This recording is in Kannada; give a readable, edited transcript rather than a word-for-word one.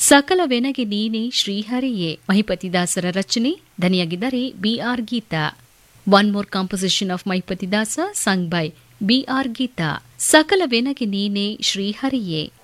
ಸಕಲವೆನಗೆ ನೀನೆ ಶ್ರೀಹರಿಯೇ ಮಹಿಪತಿದಾಸರ ರಚನೆ, ದನಿಯಾಗಿದ್ದಾರೆ B R Geetha. One more composition of ಮಹಿಪತಿದಾಸ sung by B R Geetha. ಸಕಲವೆನಗೆ ನೀನೆ ಶ್ರೀಹರಿಯೇ.